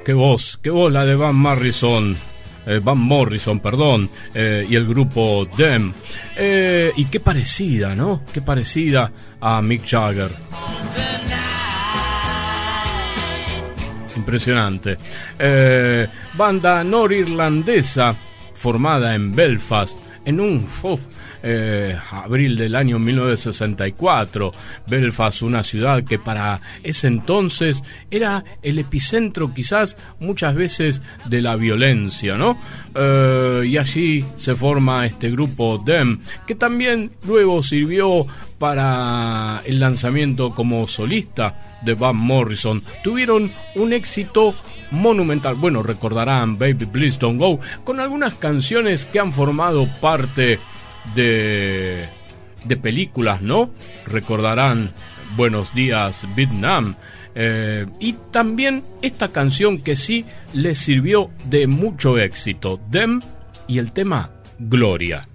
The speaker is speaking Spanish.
qué voz la de Van Morrison, y el grupo Them. Y qué parecida, ¿no? Qué parecida a Mick Jagger. Impresionante. Banda norirlandesa formada en Belfast en un abril del año 1964. Belfast, una ciudad que para ese entonces era el epicentro quizás muchas veces de la violencia, ¿no? Y allí se forma este grupo Them, que también luego sirvió para el lanzamiento como solista de Van Morrison. Tuvieron un éxito monumental. Bueno, recordarán Baby Please Don't Go, con algunas canciones que han formado parte de películas, ¿no? Recordarán Buenos Días Vietnam, y también esta canción que sí les sirvió de mucho éxito, Them, y el tema Gloria.